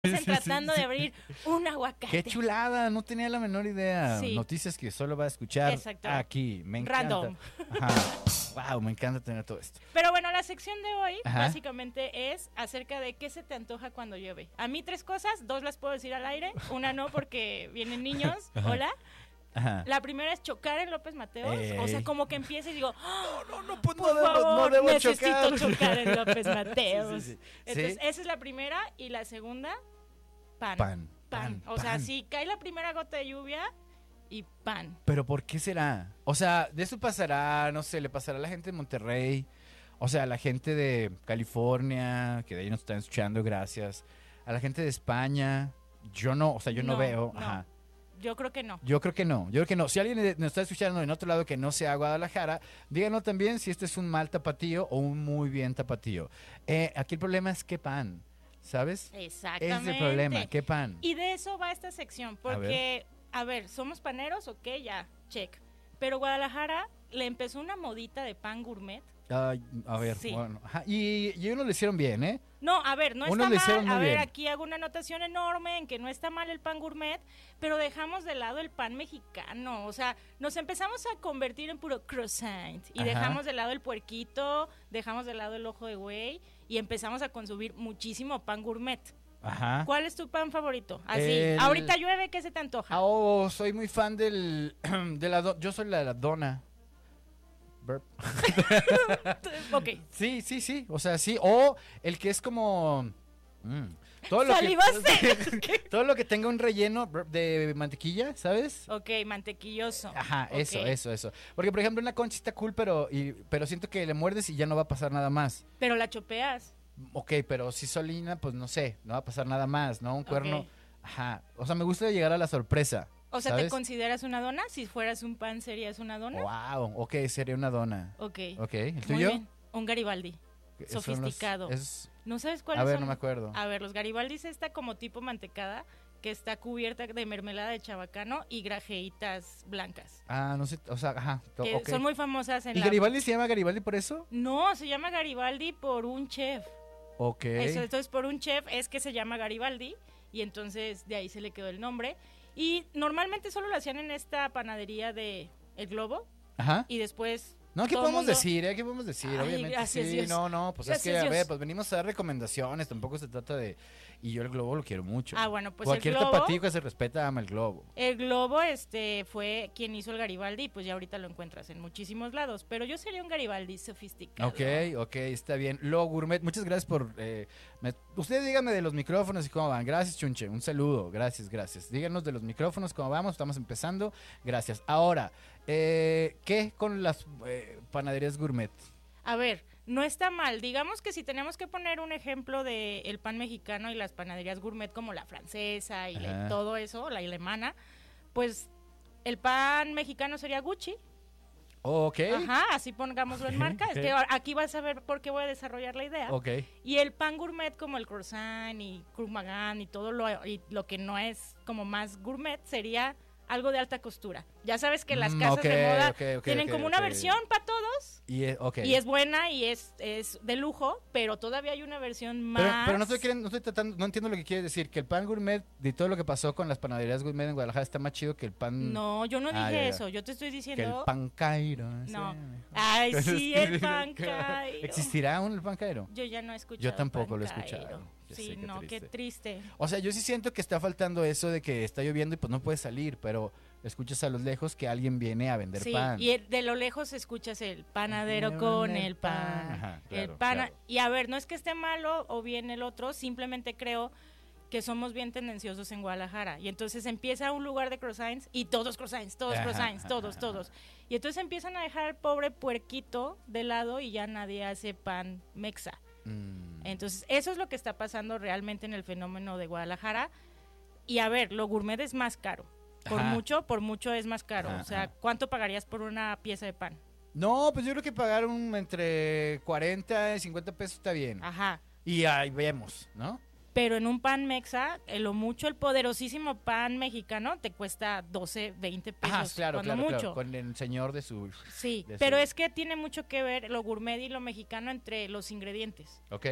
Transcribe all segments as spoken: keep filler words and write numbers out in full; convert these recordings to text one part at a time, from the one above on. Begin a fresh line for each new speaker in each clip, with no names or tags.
Están tratando de abrir un aguacate.
Qué chulada, no tenía la menor idea.
Sí.
Noticias que solo va a escuchar
Exacto.
aquí. Me encanta.
Random.
Ajá. Wow, me encanta tener todo esto.
Pero bueno, la sección de hoy
Ajá.
básicamente es acerca de qué se te antoja cuando llueve. A mí tres cosas, dos las puedo decir al aire, una no porque vienen niños.
Ajá.
Hola.
Ajá.
La primera es chocar en López Mateos.
Ey.
O sea, como que empiece y digo, ¡oh,
No, no, pues
por
no debo,
favor,
no debo
necesito
chocar.
chocar en López Mateos!
Sí, sí, sí.
Entonces,
Sí.
esa es la primera. Y la segunda, pan.
Pan,
Pan.
pan,
O sea,
pan.
si cae la primera gota de lluvia y pan.
Pero ¿por qué será? O sea, de eso pasará, no sé, le pasará a la gente de Monterrey, o sea, a la gente de California, que de ahí nos están escuchando, gracias. A la gente de España, yo no, o sea, yo no,
No,
veo.
no.
Ajá.
Yo creo que no.
Yo creo que no, yo creo que no. Si alguien nos está escuchando en otro lado que no sea Guadalajara, díganos también si este es un mal tapatío o un muy bien tapatío. Eh, aquí el problema es qué pan, ¿sabes?
Exactamente.
Ese es el problema, qué pan.
Y de eso va esta sección, porque, a ver, somos paneros, ok, ya, check. Pero Guadalajara le empezó una modita de pan gourmet.
Ay, a ver,
Sí.
bueno. Ajá, Y, y uno lo hicieron bien, ¿eh?
No, a ver, no
Unos lo
está
hicieron
mal. A
muy
ver,
bien.
aquí hago una anotación enorme en que no está mal el pan gourmet, pero dejamos de lado el pan mexicano. O sea, nos empezamos a convertir en puro croissant y
Ajá.
dejamos de lado el puerquito, dejamos de lado el ojo de güey y empezamos a consumir muchísimo pan gourmet.
Ajá.
¿Cuál es tu pan favorito? Así,
El-
ahorita llueve, ¿qué se te antoja?
Ah, oh, soy muy fan del de la do- yo soy la de la dona. Burp.
Ok.
Sí, sí, sí, o sea, sí, o el que es como mm, todo lo
¿Salivaste?
que todo lo que tenga un relleno burp, de mantequilla, ¿sabes?
Ok, mantequilloso.
Ajá,
Ok.
eso, eso, eso. Porque por ejemplo, una concha está cool, pero y, pero siento que le muerdes y ya no va a pasar nada más.
Pero la chopeas.
Ok, pero si solina, pues no sé, no va a pasar nada más, ¿no? Un cuerno.
Ok.
Ajá. O sea, me gusta llegar a la sorpresa.
O sea,
¿sabes?
¿te consideras una dona? Si fueras un pan, ¿serías una dona?
Wow, ok, sería una dona.
Ok.
Ok, ¿el
Muy
tuyo?
bien. Un Garibaldi.
Son los-
Sofisticado.
es-
¿No sabes
a
cuáles
ver,
son?
no me acuerdo.
A ver, los Garibaldis está como tipo mantecada que está cubierta de mermelada de chabacano y grajeitas blancas.
Ah, no sé, o sea, ajá. to-
Que
ok.
son muy famosas en
¿Y
la...
Garibaldi se llama Garibaldi por eso?
No, se llama Garibaldi por un chef.
Ok.
Eso, entonces por un chef es que se llama Garibaldi y entonces de ahí se le quedó el nombre. Y normalmente solo lo hacían en esta panadería de El Globo
Ajá.
y después...
No, ¿qué
todo el
podemos
mundo-
decir? ¿Eh? ¿Qué podemos decir?
Ay,
Obviamente
gracias,
sí,
Dios.
no, no, pues es
Gracias,
que, a
Dios.
ver, pues venimos a dar recomendaciones, tampoco se trata de... Y yo el globo lo quiero mucho.
Ah, bueno, pues
Cualquier
el globo...
tapatío que se respeta ama el globo.
El Globo este, fue quien hizo el Garibaldi y pues ya ahorita lo encuentras en muchísimos lados. Pero yo sería un Garibaldi sofisticado.
Ok, ok, está bien. Lo Gourmet, muchas gracias por... Eh, me- ustedes díganme de los micrófonos y cómo van. Gracias, Chunche. Un saludo. Gracias, gracias. Díganos de los micrófonos, cómo vamos. Estamos empezando. Gracias. Ahora, eh, ¿qué con las eh, panaderías gourmet?
A ver, no está mal. Digamos que si tenemos que poner un ejemplo de el pan mexicano y las panaderías gourmet como la francesa y la-
Ajá.
todo eso, la alemana, pues el pan mexicano sería Gucci.
Ok.
Ajá, así pongámoslo en
Ok,
marca. Es
ok.
que aquí vas a ver por qué voy a desarrollar la idea.
Ok.
Y el pan gourmet como el croissant y Krumagán y todo lo, y lo que no es como más gourmet sería algo de alta costura. Ya sabes que las
Mm,
casas
ok,
de moda
ok, ok,
tienen
ok,
como una
ok.
versión para todos
Y, eh, ok.
y es buena y es, es de lujo, pero todavía hay una versión más...
Pero, pero no estoy queriendo, no estoy tratando, no entiendo lo que quiere decir, que el pan gourmet de todo lo que pasó con las panaderías gourmet en Guadalajara está más chido que el pan...
No, yo no
Ah,
dije
ya, ya.
eso, yo te estoy
Que el
diciendo...
pan cairo.
No.
Sí.
Ay, sí, el pan cairo.
¿Existirá un el pan cairo?
Yo ya no he escuchado.
Yo tampoco
pan
lo he
cairo.
escuchado. Ya
Sí,
sé, qué
no,
triste.
qué triste.
O sea, yo sí siento que está faltando eso de que está lloviendo y pues no puedes salir, pero escuchas a los lejos que alguien viene a vender
Sí,
pan.
y el- de lo lejos escuchas el panadero con el pan.
Ajá,
el
claro,
pana
claro.
Y a ver, no es que esté malo o bien el otro, simplemente creo que somos bien tendenciosos en Guadalajara. Y entonces empieza un lugar de croissants y todos croissants, todos
Ajá,
croissants,
ajá,
todos,
ajá.
todos. Y entonces empiezan a dejar al pobre puerquito de lado y ya nadie hace pan mexa.
Mm.
Entonces, eso es lo que está pasando realmente en el fenómeno de Guadalajara. Y a ver, lo gourmet es más caro. Por
Ajá.
mucho, por mucho es más caro.
Ajá,
O sea,
ajá.
¿cuánto pagarías por una pieza de pan?
No, pues yo creo que pagar un entre cuarenta y cincuenta pesos está bien.
Ajá.
Y ahí vemos, ¿no?
Pero en un pan mexa, en lo mucho, el poderosísimo pan mexicano te cuesta doce, veinte pesos.
Ajá, claro,
cuando
claro,
mucho.
claro, con el señor de su...
Sí,
de
pero
su-
es que tiene mucho que ver lo gourmet y lo mexicano entre los ingredientes.
¿Ok?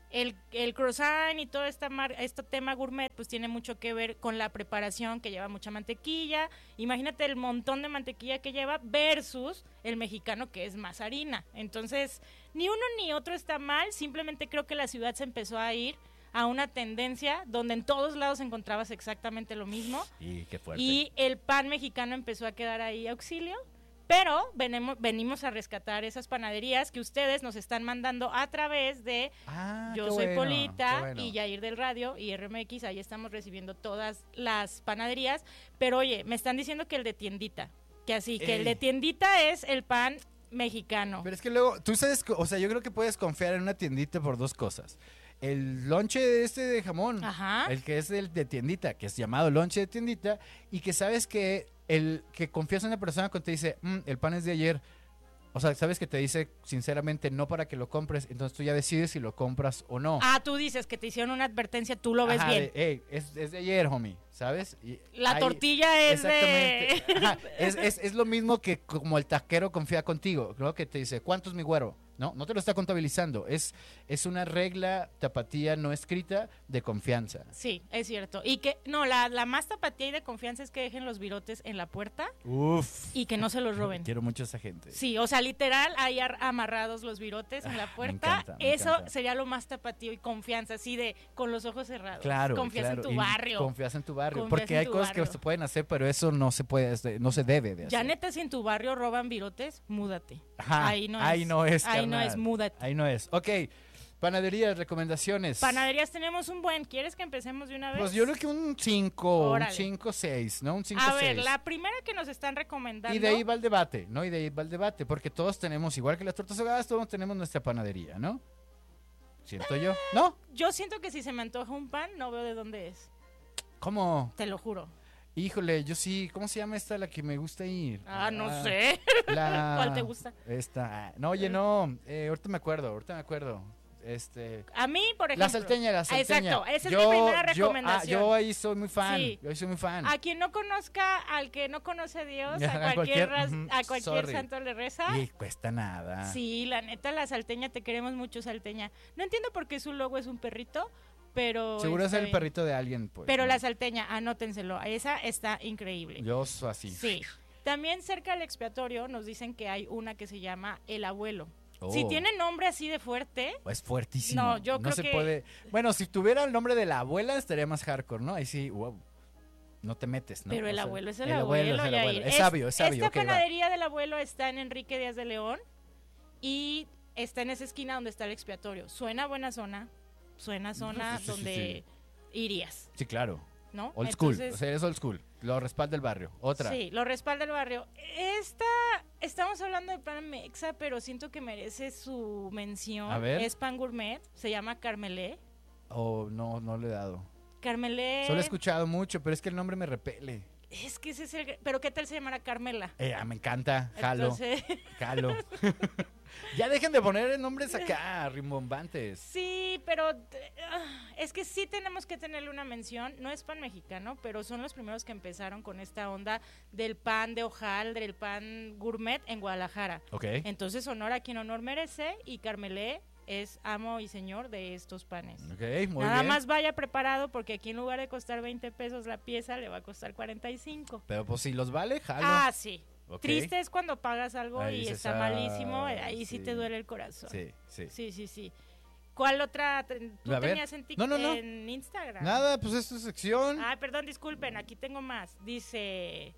El, el croissant y todo esta mar, este tema gourmet pues tiene mucho que ver con la preparación, que lleva mucha mantequilla. Imagínate el montón de mantequilla que lleva versus el mexicano, que es más harina. Entonces, ni uno ni otro está mal, simplemente creo que la ciudad se empezó a ir a una tendencia donde en todos lados encontrabas exactamente lo mismo.
Y qué fuerte.
Y el pan mexicano empezó a quedar ahí auxilio. Pero venimos, venimos a rescatar esas panaderías que ustedes nos están mandando a través de
Ah,
Yo
qué
Soy
bueno,
Polita
qué bueno.
y Yair del Radio y R M X. Ahí estamos recibiendo todas las panaderías. Pero oye, me están diciendo que el de tiendita, que así, que
Ey.
el de tiendita es el pan mexicano.
Pero es que luego, tú sabes, o sea, yo creo que puedes confiar en una tiendita por dos cosas. El lonche este de jamón,
Ajá.
el que es el de tiendita, que es llamado lonche de tiendita, y que sabes que el que confías en una persona cuando te dice, "Mm, el pan es de ayer", o sea, sabes que te dice sinceramente no para que lo compres, entonces tú ya decides si lo compras o no.
Ah, tú dices que te hicieron una advertencia, tú lo ves
Ajá,
bien.
de, "Ey, es, es de ayer, homie", ¿sabes? Y
La
ahí-
tortilla es
Exactamente.
de...
Ajá, es, es, es lo mismo que como el taquero confía contigo, ¿no? Que te dice, ¿cuánto es mi güero? No, no te lo está contabilizando. Es, es una regla tapatía no escrita de confianza.
Sí, es cierto. Y que, no, la, la más tapatía y de confianza es que dejen los virotes en la puerta
Uf.
y que no se los roben.
Quiero mucho a esa gente.
Sí, o sea, literal, ahí ar- amarrados los virotes en la
Ah, me
puerta.
encanta, me
Eso
encanta.
sería lo más tapatío y confianza, así de con los ojos cerrados.
Claro,
Confías
claro,
en tu
y
barrio.
Confías en tu barrio.
Confías
Porque
en
hay
tu
cosas
barrio.
que se pueden hacer, pero eso no se puede, este, no se debe de hacer.
Ya neta, si en tu barrio roban virotes, múdate.
Ajá,
ahí no
ahí
es.
no es,
Ahí no
carnal.
es, múdate.
Ahí no es. Ok, panaderías, recomendaciones.
Panaderías tenemos un buen. ¿Quieres que empecemos de una vez?
Pues yo creo que un cinco, un
Órale.
cinco seis, ¿no? Un cinco
A ver,
seis.
la primera que nos están recomendando.
Y de ahí va el debate, ¿no? Y de ahí va el debate, porque todos tenemos, igual que las tortas ahogadas, todos tenemos nuestra panadería, ¿no? Siento yo. ¿No?
Yo siento que si se me antoja un pan, no veo de dónde es.
¿Cómo?
Te lo juro.
Híjole, yo sí. ¿Cómo se llama esta la que me gusta ir?
Ah, no sé.
La...
¿Cuál te gusta?
Esta. ah, No, oye, no. Eh, ahorita me acuerdo, ahorita me acuerdo. Este...
A mí, por ejemplo.
La salteña, la salteña.
Exacto, esa es
Yo-
mi primera
yo-
recomendación.
ah, yo ahí soy muy fan.
Sí.
Yo ahí soy muy fan.
A quien no conozca, al que no conoce a Dios,
A
a cualquier,
cualquier-
ras-
ujú,
a cualquier
sorry.
santo le reza.
Y cuesta nada.
Sí, la neta, la salteña, te queremos mucho, salteña. No entiendo por qué su logo es un perrito, pero...
Seguro es
está
el
bien.
perrito de alguien, pues.
Pero
¿no?
la salteña, anótenselo, esa está increíble.
Yo soy así.
Sí. También cerca del expiatorio nos dicen que hay una que se llama El Abuelo.
Oh.
Si tiene nombre así de fuerte,
Es fuertísimo.
No, yo creo
se
que-
puede. Bueno, si tuviera el nombre de la abuela estaría más hardcore, ¿no? Ahí sí, wow. No te metes, ¿no?
pero el
O sea,
abuelo es el,
el
abuelo,
es el
Yair.
abuelo. Es sabio, es sabio.
Esta
ok, va.
panadería del abuelo está en Enrique Díaz de León y está en esa esquina donde está el expiatorio. Suena buena zona, suena zona
Sí, sí, sí,
donde irías,
Sí, claro.
¿no?
Old school.
Entonces,
O sea, es old school. Lo respalda el barrio. Otra.
sí, lo respalda el barrio. Esta, estamos hablando de pan mexa, pero siento que merece su mención.
A ver.
Es pan gourmet, se llama Carmelé.
Oh, no, no le he dado.
Carmelé.
Solo he escuchado mucho, pero es que el nombre me repele.
Es que ese es el... Pero ¿qué tal se llamará Carmela?
Eh, ah, me encanta. Jalo.
Entonces,
Jalo. Ya dejen de poner nombres acá, rimbombantes.
sí, pero eh, ah, es que sí tenemos que tenerle una mención. No es pan mexicano, pero son los primeros que empezaron con esta onda del pan de hojaldre, el pan gourmet en Guadalajara.
Ok.
Entonces, honor a quien honor merece y Carmelé es amo y señor de estos panes.
Ok, muy
Nada
bien.
más vaya preparado porque aquí en lugar de costar veinte pesos la pieza le va a costar cuarenta y cinco.
Pero pues si los vale, jalo.
Ah, sí.
Ok.
Triste es cuando pagas algo
Ahí
y
dices,
está
"Ah,
malísimo, ahí sí.
sí.
te duele el corazón.
Sí, sí.
Sí, sí, sí. ¿Cuál otra te- tú
A ver.
tenías en, tic-
No, no, no.
en Instagram?
Nada, pues es tu sección.
Ay, perdón, disculpen, aquí tengo más. Dice,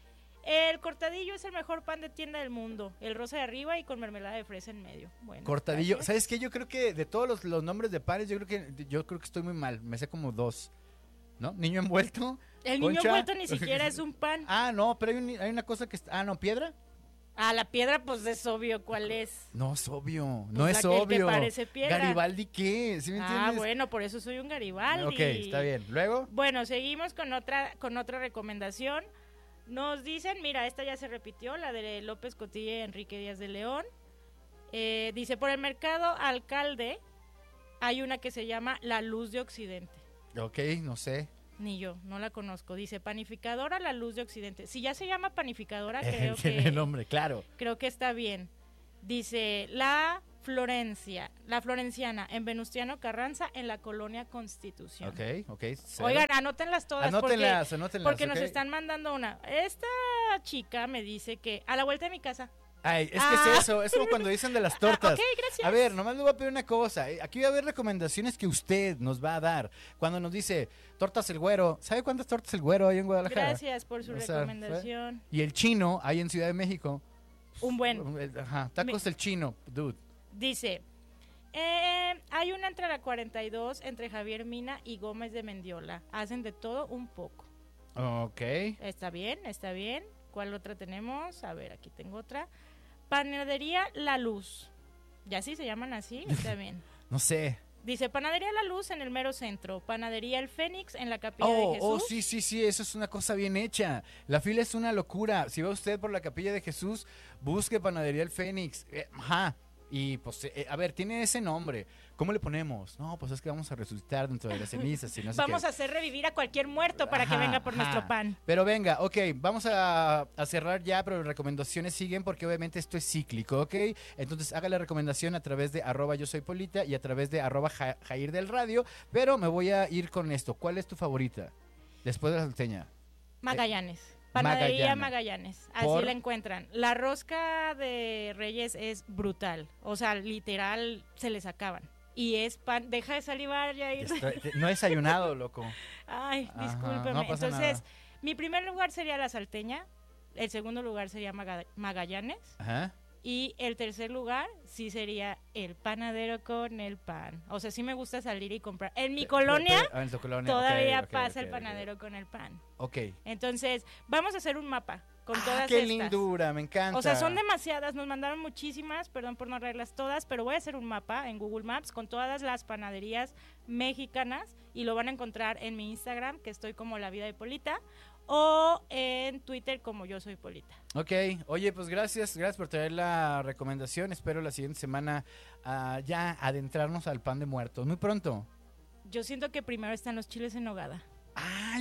el cortadillo es el mejor pan de tienda del mundo. El rosa de arriba y con mermelada de fresa en medio. Bueno,
Cortadillo.
gracias.
¿Sabes qué? Yo creo que de todos los, los nombres de panes, yo creo que yo creo que estoy muy mal. Me sé como dos. ¿No? Niño envuelto.
El niño
concha.
envuelto ni siquiera es un pan.
Ah, no, pero hay, un- hay una cosa que está. Ah, no, piedra.
Ah, la piedra, pues es obvio cuál es.
No es obvio. No
Pues
es
la que- el que
obvio.
parece piedra.
Garibaldi, ¿qué? ¿Sí me entiendes?
Ah, bueno, por eso soy un Garibaldi.
Ok, está bien. Luego.
Bueno, seguimos con otra, con otra recomendación. Nos dicen, mira, esta ya se repitió, la de López Cotilla y Enrique Díaz de León. Eh, dice, por el mercado Alcalde hay una que se llama La Luz de Occidente.
Ok, no sé.
Ni yo, no la conozco. Dice, panificadora La Luz de Occidente. Si ya se llama panificadora,
Eh,
creo
Tiene
que,
nombre, claro.
creo que está bien. Dice, la Florencia, la Florenciana, en Venustiano Carranza, en la colonia Constitución.
Ok, ok. Cero.
Oigan, anótenlas todas.
Anótenlas,
porque,
anótenlas.
Porque nos
ok.
están mandando una. Esta chica me dice que a la vuelta de mi casa.
Ay, es que
Ah.
es eso, es como cuando dicen de las tortas.
Ah, ok, gracias.
A ver, nomás le voy a pedir una cosa. eh, Aquí va a haber recomendaciones que usted nos va a dar. Cuando nos dice tortas el güero, ¿sabe cuántas tortas el güero hay en Guadalajara?
Gracias por su
O sea,
recomendación.
Y el chino hay en Ciudad de México.
Un buen.
Ajá, tacos el chino, dude.
Dice, eh, hay una entre la cuarenta y dos, entre Javier Mina y Gómez de Mendiola. Hacen de todo un poco.
Ok.
Está bien, está bien. ¿Cuál otra tenemos? A ver, aquí tengo otra. Panadería La Luz. ¿Ya sí se llaman así? Está bien.
No sé.
Dice, Panadería La Luz en el mero centro. Panadería El Fénix en la Capilla
Oh,
de Jesús.
oh, sí, sí, sí, eso es una cosa bien hecha. La fila es una locura. Si va usted por la Capilla de Jesús, busque Panadería El Fénix. Eh, ajá. Y pues, eh, a ver, tiene ese nombre. ¿Cómo le ponemos? No, pues es que vamos a resucitar dentro de las cenizas. Y no sé
Vamos
qué.
a hacer revivir a cualquier muerto para que
Ajá,
venga por
ajá.
nuestro pan.
Pero venga, ok, vamos a, a cerrar ya, pero las recomendaciones siguen porque obviamente esto es cíclico, ¿ok? Entonces haga la recomendación a través de arroba yo soy Polita y a través de arroba ja- Jair del Radio, pero me voy a ir con esto. ¿Cuál es tu favorita? Después de la salteña.
Magallanes. Panadería
Magallana.
Magallanes. Así
¿Por?
la encuentran. La rosca de Reyes es brutal. O sea, literal, se les acaban. Y es pan. Deja de salivar, Jair.
Estoy- te- no he desayunado, loco.
Ay,
Ajá,
discúlpeme.
no pasa
Entonces,
nada.
mi primer lugar sería la salteña. El segundo lugar sería Maga- Magallanes.
Ajá.
Y el tercer lugar sí sería el panadero con el pan. O sea, sí me gusta salir y comprar. En mi colonia
Ah, en tu colonia.
todavía
ok, ok,
pasa
ok,
el
ok.
panadero con el pan.
Ok.
Entonces, vamos a hacer un mapa con
Ah,
todas
qué
estas.
lindura, me encanta.
O sea, son demasiadas, nos mandaron muchísimas, perdón por no arreglarlas todas, pero voy a hacer un mapa en Google Maps con todas las panaderías mexicanas y lo van a encontrar en mi Instagram, que estoy como La Vida de Polita, o en Twitter como Yo Soy Polita.
Ok, oye, pues gracias, gracias por traer la recomendación. Espero la siguiente semana ah, ya adentrarnos al pan de muertos. Muy pronto.
Yo siento que primero están los chiles en nogada.
¡Ay,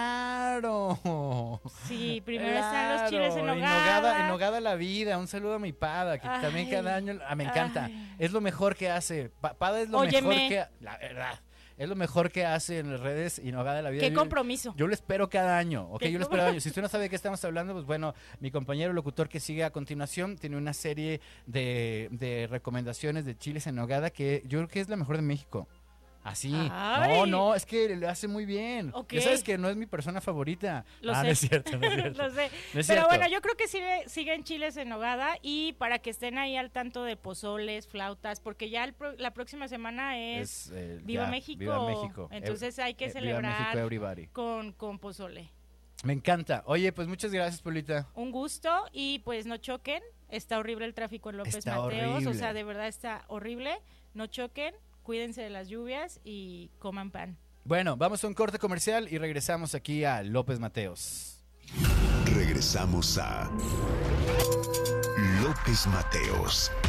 claro!
Sí, primero están los chiles en
Claro,
nogada.
nogada. En nogada la vida. Un saludo a mi pada, que
Ay,
también cada año... Ah, me encanta.
ay.
Es lo mejor que hace. Pa- pada es lo
Óyeme.
mejor que... La verdad. Es lo mejor que hace en las redes y nogada la vida.
¡Qué
Yo-
compromiso!
Yo lo espero cada año, ¿ok?
¿Qué
Yo lo
co-
espero cada año. Si usted no sabe de qué estamos hablando, pues bueno, mi compañero locutor que sigue a continuación tiene una serie de, de recomendaciones de chiles en nogada que yo creo que es la mejor de México. Así.
Ay.
No, no, es que lo hace muy bien.
Ok.
Ya sabes que no es mi persona favorita.
Lo
ah,
sé.
no es cierto, no es cierto.
Lo sé.
No es
Pero
cierto.
bueno, yo creo que sigue, siguen chiles en nogada y para que estén ahí al tanto de pozoles, flautas, porque ya el pro- la próxima semana es,
Es, eh,
Viva
ya,
México.
Viva México.
Entonces hay que
Eh, Viva
celebrar
México, everybody.
con, con pozole.
Me encanta. Oye, pues muchas gracias, Polita.
Un gusto y pues no choquen. Está horrible el tráfico en López
Está
Mateos.
horrible.
O sea, de verdad está horrible. No choquen, cuídense de las lluvias y coman pan.
Bueno, vamos a un corte comercial y regresamos aquí a López Mateos.
Regresamos a López Mateos.